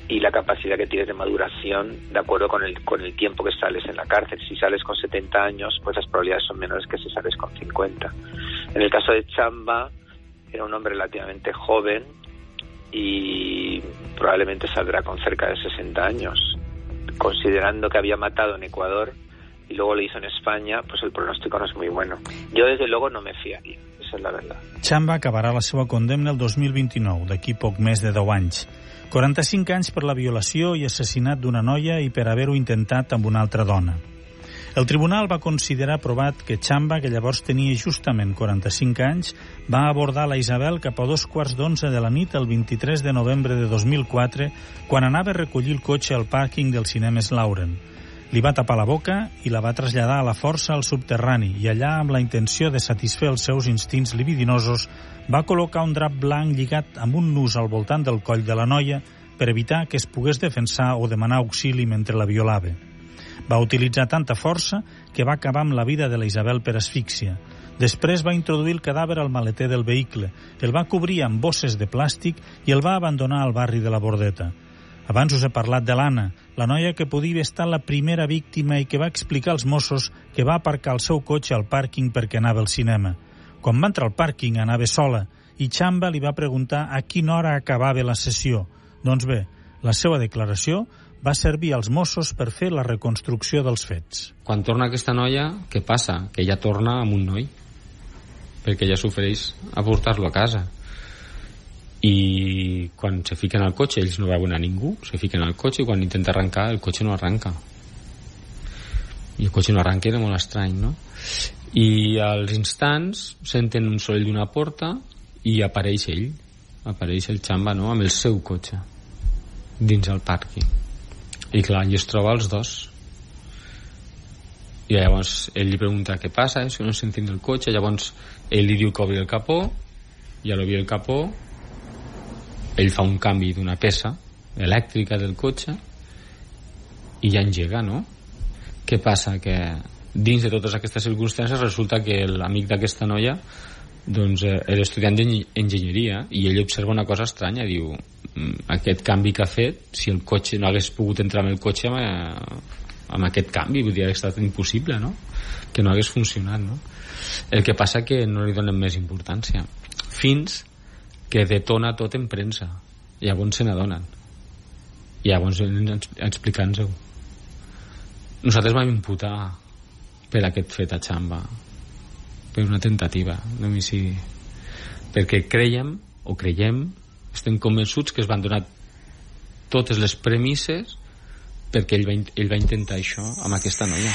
y la capacidad que tienes de maduración de acuerdo con el tiempo que sales en la cárcel. Si sales con 70 años, pues las probabilidades son menores que si sales con 50. En el caso de Chamba, era un hombre relativamente joven y probablemente saldrá con cerca de 60 años. Considerando que había matado en Ecuador y luego lo hizo en Espanya, pues el pronòstic no és muy bueno. Jo, desde luego, no me fiaria. Esa és la verdad. Chamba acabarà la seva condemna el 2029, d'aquí poc més de 10 anys. 45 anys per la violació i assassinat d'una noia i per haver-ho intentat amb una altra dona. El tribunal va considerar provat que Chamba, que llavors tenia justament 45 anys, va abordar la Isabel cap a 2:15 de la nit el 23 de novembre de 2004, quan anava a recollir el cotxe al pàrquing del Cinemes Lauren. Li va tapar la boca i la va traslladar a la força al subterrani i allà, amb la intenció de satisfer els seus instints libidinosos, va col·locar un drap blanc lligat amb un nus al voltant del coll de la noia per evitar que es pogués defensar o demanar auxili mentre la violava. Va utilitzar tanta força que va acabar amb la vida de la Isabel per asfíxia. Després va introduir el cadàver al maleter del vehicle, el va cobrir amb bosses de plàstic i el va abandonar al barri de la Bordeta. Abans us he parlat de l'Anna, la noia que podia estar la primera víctima i que va explicar als Mossos que va aparcar el seu cotxe al pàrquing perquè anava al cinema. Quan va entrar al pàrquing anava sola i Chamba li va preguntar a quina hora acabava la sessió. Doncs bé, la seva declaració va servir als Mossos per fer la reconstrucció dels fets. Quan torna aquesta noia, què passa? Que ella torna amb un noi, perquè ella s'ofereix a portar-lo a casa. I quan se fiquen al cotxe, ells no veuen a ningú, se fiquen al cotxe i quan intenta arrencar, el cotxe no arranca. I el cotxe no arranca, era molt estrany, no? I als instants senten un soroll d'una porta i apareix ell, apareix el Chamba, no?, amb el seu cotxe dins el pàrquing. I clar, i es troba els dos. I llavors ell li pregunta què passa, és que no sentim del cotxe. Llavors ell li diu que obri el capó, i a l'obrir el capó ell fa un canvi d'una peça elèctrica del cotxe i ja engega, no? Què passa? Que dins de totes aquestes circumstàncies resulta que l'amic d'aquesta noia doncs era estudiant d'enginyeria i ell observa una cosa estranya, diu aquest canvi que ha fet, si el cotxe no hagués pogut entrar amb el cotxe amb aquest canvi, podria haver estat impossible, no? Que no hagués funcionat, no? El que passa que no li donen més importància fins que detona tot en premsa. Llavors se n'adonen i llavors explicant-ho. Nosaltres vam imputar per aquest fet a Chamba, per una tentativa d'homicidi, perquè creiem, estem convençuts que es van donar totes les premisses perquè ell va intentar això amb aquesta noia.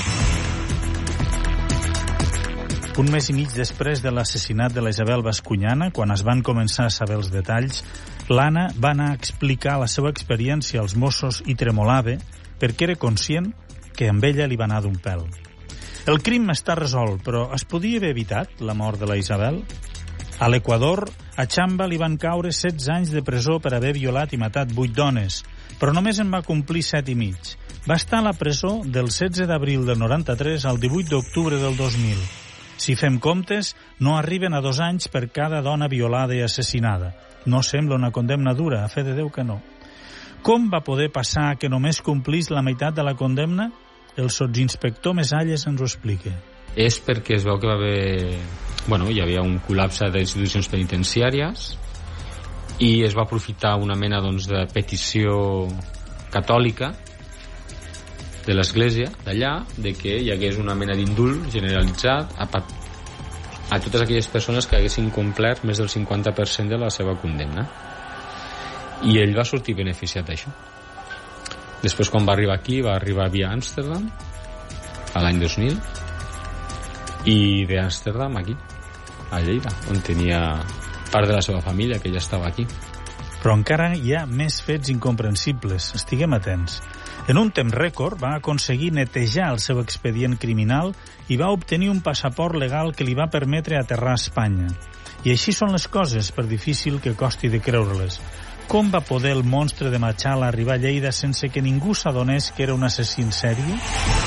Un mes i mig després de l'assassinat de la Isabel Bascuñana, quan es van començar a saber els detalls, l'Anna va anar a explicar la seva experiència als Mossos i tremolava perquè era conscient que amb ella li va anar d'un pèl. El crim està resolt, però es podia haver evitat la mort de la Isabel? A l'Equador, a Chamba li van caure 16 anys de presó per haver violat i matat 8 dones, però només en va complir 7 i mig. Va estar a la presó del 16 d'abril del 93 al 18 d'octubre del 2000. Si fem comptes, no arriben a 2 anys per cada dona violada i assassinada. No sembla una condemna dura, a fe de Déu que no. Com va poder passar que només complís la meitat de la condemna? El sotsinspector Mesalles ens ho explica. És perquè es veu que va haver... hi havia un col·lapse d'institucions penitenciàries i es va aprofitar una mena de petició catòlica de l'Església d'allà, de que hi hagués una mena d'indult generalitzat a totes aquelles persones que haguessin complert més del 50% de la seva condemna. I ell va sortir beneficiat d'això. Després, quan va arribar aquí, va arribar via Amsterdam a l'any 2000 i d'Amsterdam aquí, a Lleida, on tenia part de la seva família que ja estava aquí. Però encara hi ha més fets incomprensibles. Estiguem atents. En un temps rècord va aconseguir netejar el seu expedient criminal i va obtenir un passaport legal que li va permetre aterrar a Espanya. I així són les coses, per difícil que costi de creure-les. Com va poder el monstre de Machala arribar a Lleida sense que ningú s'adonés que era un assassí en sèrie?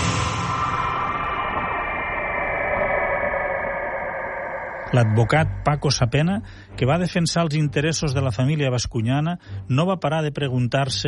L'advocat Paco Sapena, que va defensar els interessos de la família bascuñana, no va parar de preguntar-se